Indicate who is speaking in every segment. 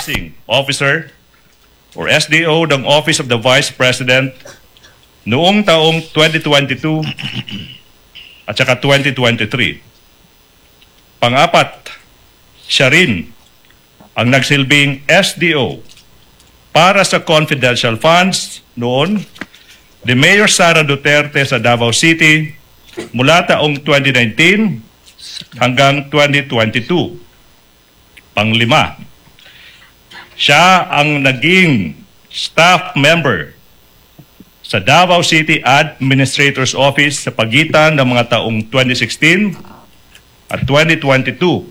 Speaker 1: Dispensing Officer or SDO ng Office of the Vice President noong taong 2022 at saka 2023. Pang-apat, siya rin ang nagsilbing SDO para sa confidential funds noon ni Mayor Sara Duterte sa Davao City mula taong 2019 hanggang 2022. Panglima, siya ang naging staff member sa Davao City Administrator's Office sa pagitan ng mga taong 2016 at 2022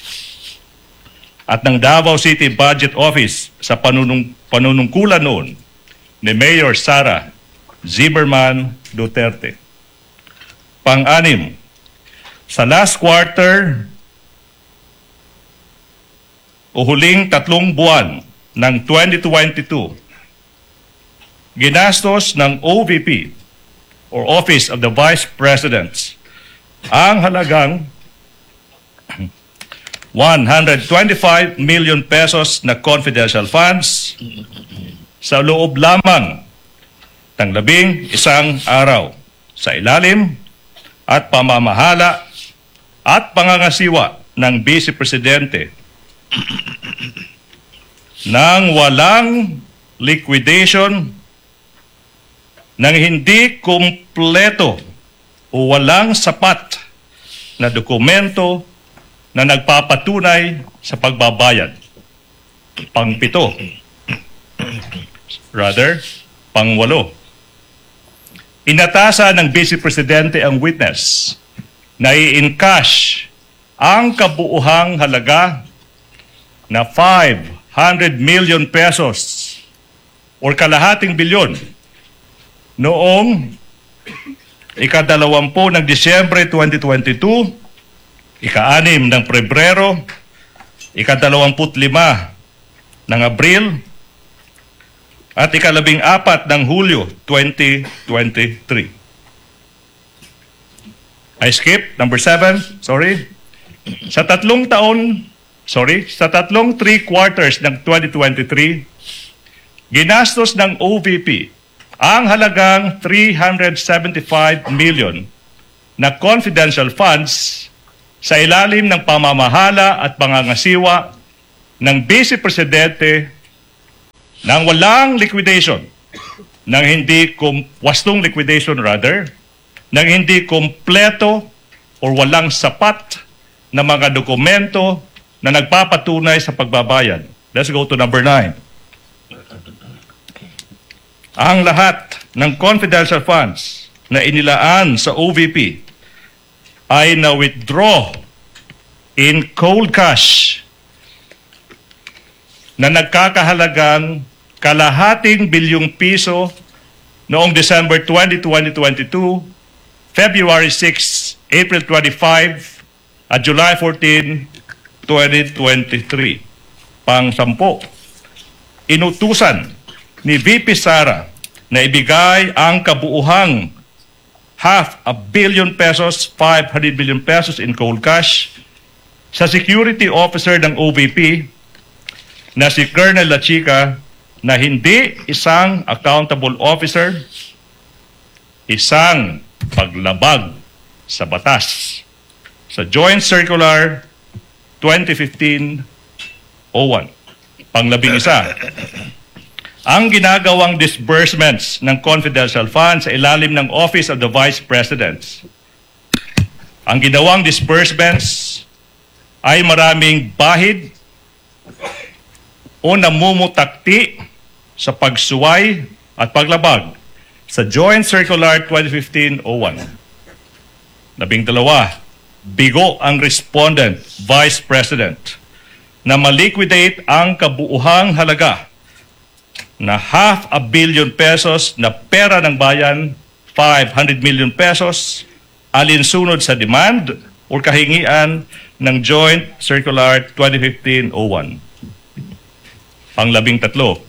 Speaker 1: at ng Davao City Budget Office sa panunungkulan noon ni Mayor Sara Zimmerman Duterte. Pang-anim, sa last quarter o huling 3 buwan ng 2022, ginastos ng OVP or Office of the Vice President ang halagang 125 million pesos na confidential funds sa loob lamang ng 11 araw sa ilalim at pamamahala at pangangasiwa ng Vice Presidente nang walang liquidation, nang hindi kumpleto o walang sapat na dokumento na nagpapatunay sa pagbabayad. Pang-7, pang-8, inatasan ng Vice Presidente ang witness na i-encash ang kabuuhang halaga na 500 million pesos or kalahating bilyon noong ika-20 ng Disyembre 2022, ika-6 ng Pebrero, ika-25 ng Abril, at ika-14 ng Hulyo 2023. I skip number 7, Sa tatlong 3 quarters ng 2023, ginastos ng OVP ang halagang 375 million na confidential funds sa ilalim ng pamamahala at pangangasiwa ng Vice Presidente nang walang liquidation, nang hindi nang hindi kompleto o walang sapat na mga dokumento na nagpapatunay sa pagbabayad. Let's go to number 9. Ang lahat ng confidential funds na inilaan sa OVP ay na-withdraw in cold cash na nagkakahalagang kalahating bilyong piso noong December 20, 2022, February 6, April 25, at July 14, 2023. Pang-10, inutusan ni VP Sara na ibigay ang kabuuhang 500 million pesos, 500 million pesos in cold cash sa security officer ng OVP na si Colonel La Chica na hindi isang accountable officer, isang paglabag sa batas. Sa Joint Circular 2015-01, pang-11, ang ginagawang disbursements ng confidential funds sa ilalim ng Office of the Vice President. Ang ginawang disbursements ay maraming bahid o namumutakti sa pagsuway at paglabag sa Joint Circular 2015-01. 12, bigo ang respondent, Vice President, na maliquidate ang kabuuhang halaga na 500 million pesos na pera ng bayan, 500 million pesos, alinsunod sa demand o kahingian ng Joint Circular 2015-01. Pang-13,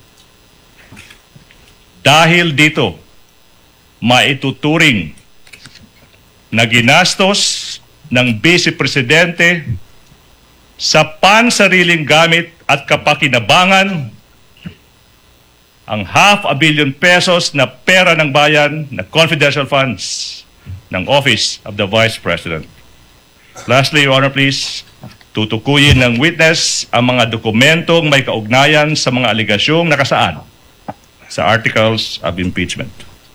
Speaker 1: dahil dito, maituturing na ginastos ng Vice Presidente sa pansariling gamit at kapakinabangan ang ₱500 million na pera ng bayan na confidential funds ng Office of the Vice President. Lastly, Your Honor, please, tutukuyin ng witness ang mga dokumentong may kaugnayan sa mga aligasyong nakasaad sa Articles of Impeachment.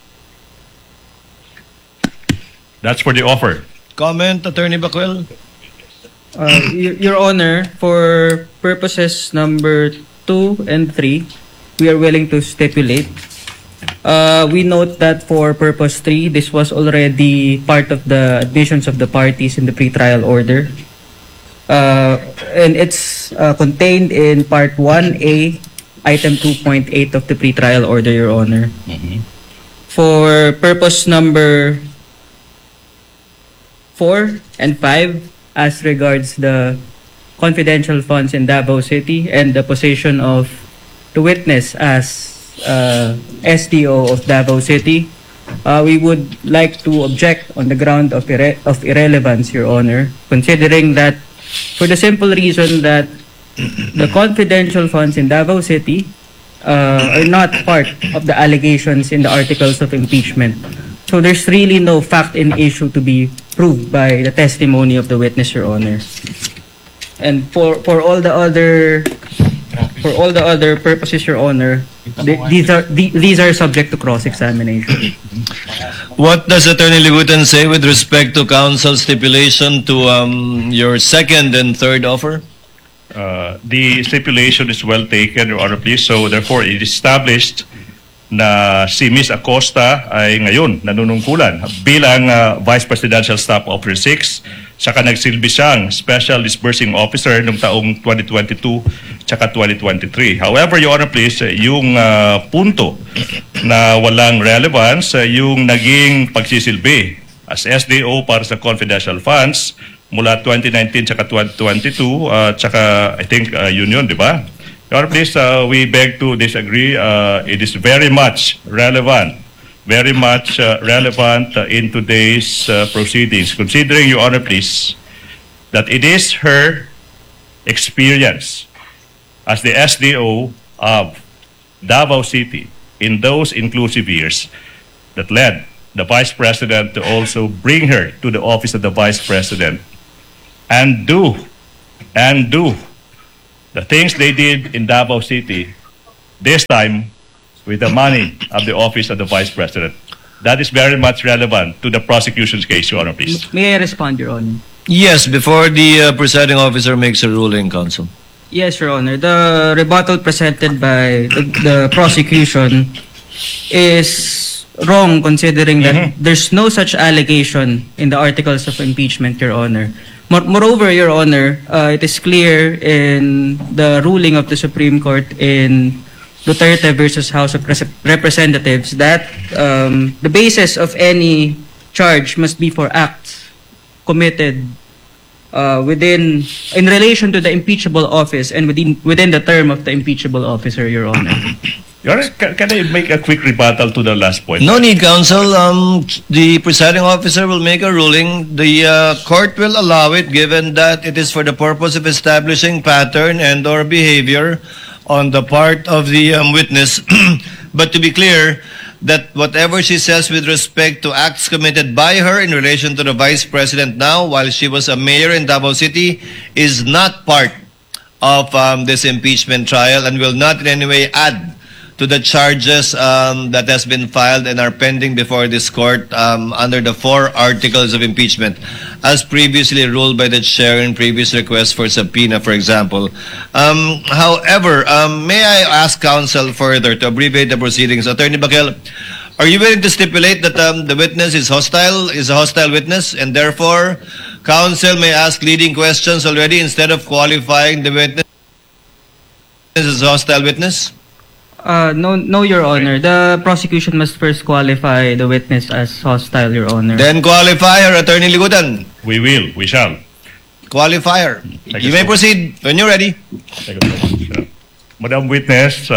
Speaker 1: That's for the offer.
Speaker 2: Comment, Attorney Bacuel?
Speaker 3: Your Honor, for purposes number 2 and 3, we are willing to stipulate. We note that for purpose 3, this was already part of the admissions of the parties in the pretrial order. And it's contained in Part 1A, Item 2.8 of the pretrial order, Your Honor. For purpose number 4 and 5, as regards the confidential funds in Davao City and the position of the witness as SDO of Davao City, we would like to object on the ground of irrelevance, Your Honor, considering that for the simple reason that the confidential funds in Davao City are not part of the allegations in the articles of impeachment. So there's really no fact in issue to be proved by the testimony of the witness, Your Honor. And for all the other purposes, Your Honor, these are subject to cross-examination.
Speaker 2: What does Attorney Libutan say with respect to counsel's stipulation to your second and third offer?
Speaker 1: The stipulation is well taken, Your Honor, please. So therefore, it is established na si Ms. Acosta ay ngayon nanunungkulan bilang Vice Presidential Staff Officer 6, saka nagsilbi siyang Special Disbursing Officer noong taong 2022 saka 2023. However, Your Honor, please, yung punto na walang relevance, yung naging pagsisilbi as SDO para sa confidential funds mula 2019 saka 2022, saka I think yun, di ba? Your Honor, please, we beg to disagree. It is very much relevant in today's proceedings, considering, Your Honor, please, that it is her experience as the SDO of Davao City in those inclusive years that led the Vice President to also bring her to the office of the Vice President and do the things they did in Davao City, this time with the money of the office of the Vice President. That is very much relevant to the prosecution's case, Your Honor, please.
Speaker 3: May I respond, Your Honor?
Speaker 2: Yes, before the presiding officer makes a ruling, counsel.
Speaker 3: Yes, Your Honor. The rebuttal presented by the prosecution is wrong, considering that there's no such allegation in the articles of impeachment, Your Honor. Moreover, Your Honor, it is clear in the ruling of the Supreme Court in Duterte versus House of Representatives that the basis of any charge must be for acts committed in relation to the impeachable office and within the term of the impeachable officer, Your Honor.
Speaker 1: Your Honor, can I make a quick rebuttal to the last point?
Speaker 2: No need, counsel. The presiding officer will make a ruling. The court will allow it, given that it is for the purpose of establishing pattern and or behavior on the part of the witness. But to be clear, that whatever she says with respect to acts committed by her in relation to the Vice President now, while she was a mayor in Davao City, is not part of this impeachment trial and will not in any way add to the charges that has been filed and are pending before this court under the 4 articles of impeachment, as previously ruled by the chair in previous requests for subpoena, for example. However, may I ask counsel further to abbreviate the proceedings? Attorney Bakel, are you willing to stipulate that the witness is a hostile witness, and therefore counsel may ask leading questions already instead of qualifying the witness as a hostile witness?
Speaker 3: No, Your Honor. The prosecution must first qualify the witness as hostile, Your Honor.
Speaker 2: Then qualify her, Attorney Ligutan.
Speaker 1: We shall.
Speaker 2: Qualify her. You may proceed when you're ready.
Speaker 1: Thank you so much. Madam Witness,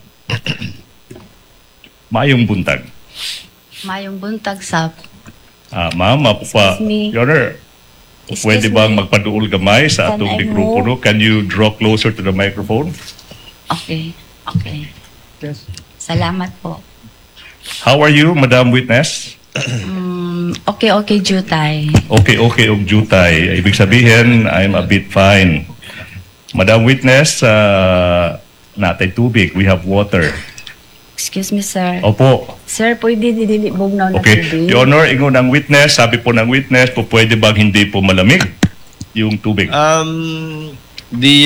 Speaker 1: maayong buntag.
Speaker 4: Mayong buntag sa
Speaker 1: Ma'am,
Speaker 4: Excuse me.
Speaker 1: Your Honor, Pwede bang magpaduol gamay sa atong
Speaker 4: Can I
Speaker 1: grupo,
Speaker 4: move?
Speaker 1: no? Can you draw closer to the microphone?
Speaker 4: Okay. Okay. Salamat po.
Speaker 1: How are you, Madam Witness?
Speaker 4: Okay, Jutay.
Speaker 1: Okay, og jutay. Ibig sabihin, I'm a bit fine. Madam Witness, natay tubig. We have water.
Speaker 4: Excuse me, sir.
Speaker 1: Opo.
Speaker 4: Sir, pwede didilibog na
Speaker 1: Okay.
Speaker 4: tubig?
Speaker 1: Your Honor, ingon ng witness, sabi po ng witness, po pwede bang hindi po malamig yung tubig?
Speaker 2: The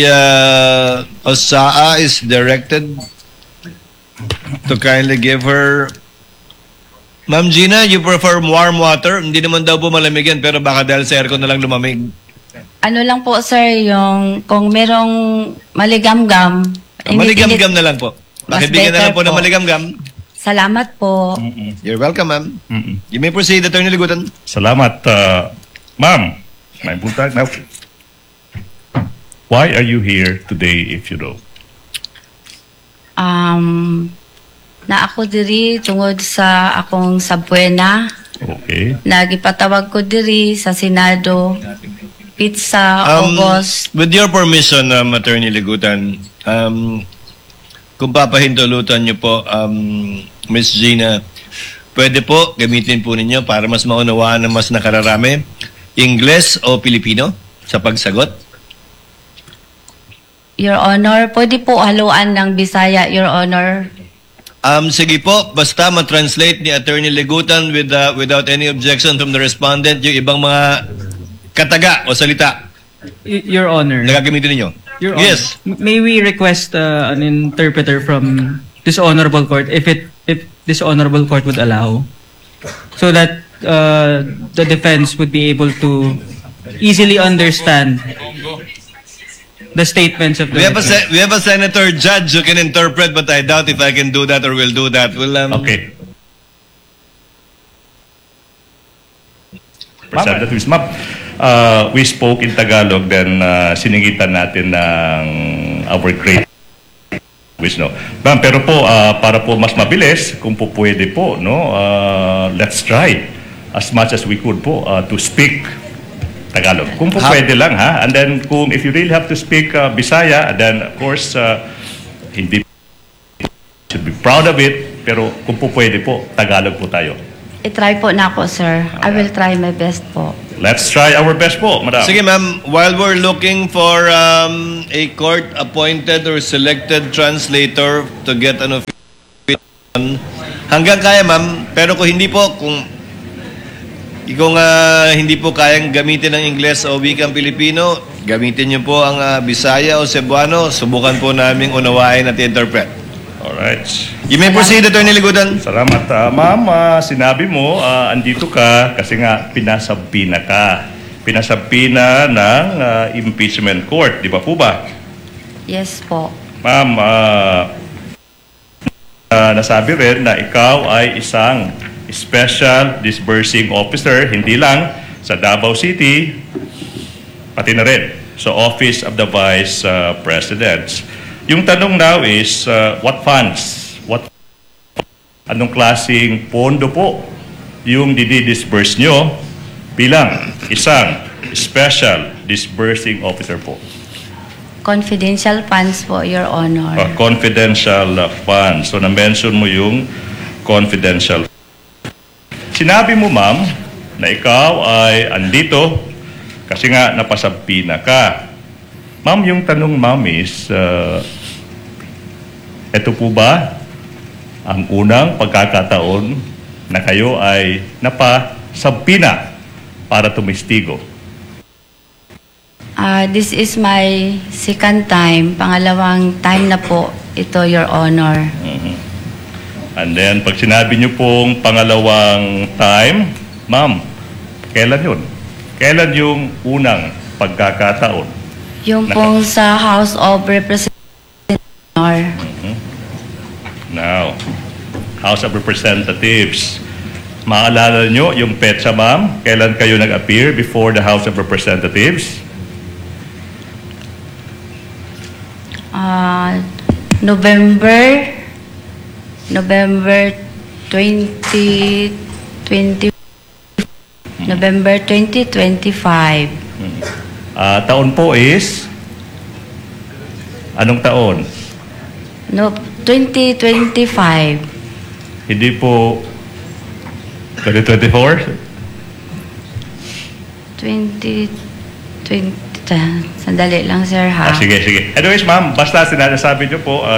Speaker 2: OSAA is directed to kindly give her. Ma'am Gina, you prefer warm water? Hindi naman daw po malamig yan, pero baka dahil sa aircon na lang lumamig.
Speaker 4: Ano lang po, sir, yung kung merong maligamgam.
Speaker 2: Maligam-gam na lang po.
Speaker 4: Mas
Speaker 2: Pakibigyan na lang po
Speaker 4: better
Speaker 2: ng
Speaker 4: po.
Speaker 2: maligam-gam.
Speaker 4: Salamat po.
Speaker 2: You're welcome, ma'am.
Speaker 1: Mm-mm.
Speaker 2: You may proceed, Attorney Ligutan.
Speaker 1: Salamat. Ma'am, may buntag na. Why are you here today, if you know?
Speaker 4: Na ako diri tungod sa akong sabwena.
Speaker 1: Okay.
Speaker 4: Nagipatawag ko diri sa Senado. Pizza, August.
Speaker 2: With your permission, Attorney Ligutan, kung papahintulutan niyo po, Ms. Gina, pwede po gamitin po ninyo para mas maunawaan ng mas nakararami, Ingles o Pilipino sa pagsagot?
Speaker 4: Your Honor, pwede po haluan ng Bisaya, Your Honor.
Speaker 2: Sige po, basta ma-translate ni Attorney Ligutan without any objection from the respondent yung ibang mga kataga o salita
Speaker 3: Your Honor.
Speaker 2: na gagamitin ninyo.
Speaker 3: Your
Speaker 2: Yes.
Speaker 3: Honor, may we request an interpreter from this honorable court if this honorable court would allow, so that the defense would be able to easily understand the statements of the
Speaker 2: We have
Speaker 3: witness.
Speaker 2: we have a senator judge who can interpret, but I doubt if I can do that or will do that.
Speaker 1: Okay. Representatives, ma'am, we spoke in Tagalog, then siningitan natin ng our great wish, no? Ma'am, pero po, para po mas mabilis, kung po pwede po, no, let's try as much as we could po to speak Tagalog. Kung po pwede lang, ha? And then, if you really have to speak Bisaya, then of course, hindi should be proud of it, pero kung po pwede po, Tagalog po tayo.
Speaker 4: I-try po na ako, sir. I will try my best po.
Speaker 1: Let's try our best po, madam.
Speaker 2: Sige ma'am, while we're looking for a court-appointed or selected translator to get an official, hanggang kaya ma'am, pero kung hindi po, kung hindi po kayang gamitin ang Ingles o wikang Pilipino, gamitin niyo po ang Bisaya o Cebuano, subukan po naming unawain at interpret.
Speaker 1: Alright.
Speaker 2: You may proceed, Attorney Ligutan.
Speaker 1: Salamat. Ma'am, sinabi mo, andito ka kasi nga pinasabina ka. Pinasabina ng impeachment court. Di ba po ba?
Speaker 4: Yes po.
Speaker 1: Ma'am, nasabi rin na ikaw ay isang special disbursing officer, hindi lang sa Davao City, pati na rin sa Office of the Vice President. Yung tanong now is, what funds? Anong klaseng pondo po yung didi-disburse nyo bilang isang special disbursing officer po?
Speaker 4: Confidential funds po, Your Honor.
Speaker 1: Confidential funds. So, na-mention mo yung confidential. Sinabi mo, ma'am, na ikaw ay andito kasi nga napasabina ka. Ma'am, yung tanong, ma'am, is, ito po ba ang unang pagkakataon na kayo ay napasabina para tumistigo?
Speaker 4: This is my second time. Pangalawang time na po ito, Your Honor.
Speaker 1: And then, pag sinabi niyo pong pangalawang time, ma'am, kailan yun? Kailan yung unang pagkakataon?
Speaker 4: Yung pong sa House of Representatives, Your Honor.
Speaker 1: Now, House of Representatives. Maalala niyo yung petsa, ma'am? Kailan kayo nag-appear before the House of Representatives?
Speaker 4: November 2020. November 2025.
Speaker 1: Taon po is? Anong taon?
Speaker 4: No, 2025.
Speaker 1: Hindi po 2024?
Speaker 4: 2020. Sandali lang, sir, ha?
Speaker 1: Sige, sige. Anyways, ma'am, basta sinasabi niyo po,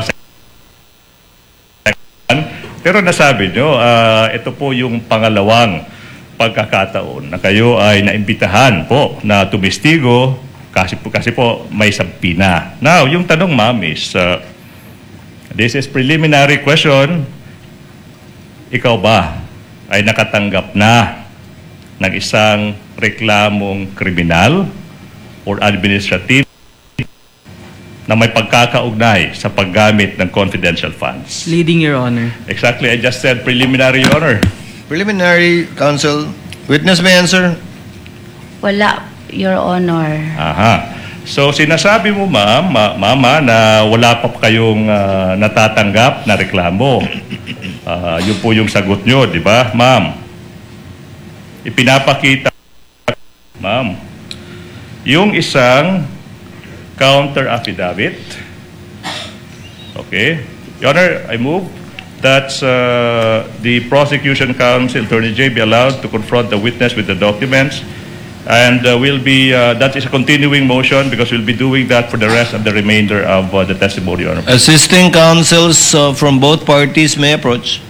Speaker 1: pero nasabi niyo, ito po yung pangalawang pagkakataon na kayo ay naimbitahan po na tumistigo kasi po may sabpina. Now, yung tanong, ma'am, is this is preliminary question. Ikaw ba ay nakatanggap na ng isang reklamong kriminal or administrative na may pagkakaugnay sa paggamit ng confidential funds?
Speaker 3: Leading, Your Honor.
Speaker 1: Exactly, I just said preliminary, Your Honor.
Speaker 2: Preliminary, counsel. Witness may answer.
Speaker 4: Wala, Your Honor.
Speaker 1: Aha. So sinasabi mo, mama, na wala pa kayong natatanggap na reklamo. Yun po yung sagot nyo, di ba, ma'am? Ipinapakita, ma'am, yung isang counter affidavit. Okay. Your Honor, I move that the prosecution counsel, Attorney J, be allowed to confront the witness with the documents. And that is a continuing motion because we'll be doing that for the rest of the remainder of the testimony, Your Honor.
Speaker 2: Assisting counsels from both parties may approach.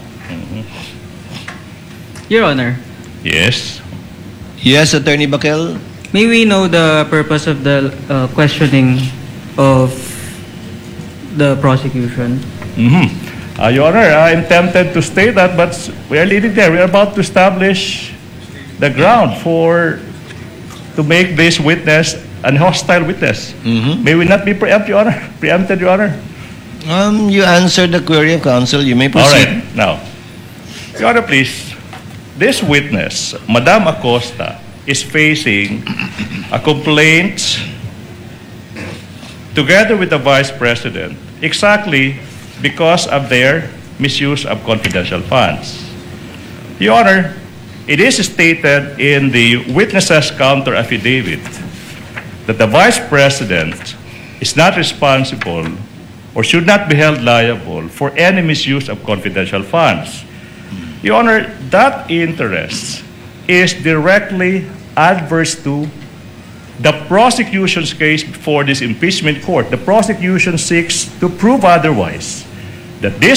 Speaker 3: Your Honor,
Speaker 1: Yes.
Speaker 2: Yes, Attorney Bakel.
Speaker 3: may we know the purpose of the questioning of the prosecution?
Speaker 1: Your Honor, I'm tempted to say that, but we are leading there. We are about to establish the ground to make this witness an hostile witness. May we not be preempted, Your Honor?
Speaker 2: You answered the query of counsel. You may
Speaker 1: All
Speaker 2: proceed.
Speaker 1: right. Now, Your Honor, please. This witness, Madam Acosta, is facing a complaint together with the Vice President exactly because of their misuse of confidential funds. Your Honor, it is stated in the witness's counter affidavit that the Vice President is not responsible or should not be held liable for any misuse of confidential funds. Your Honor, that interest is directly adverse to the prosecution's case before this impeachment court. The prosecution seeks to prove otherwise, that this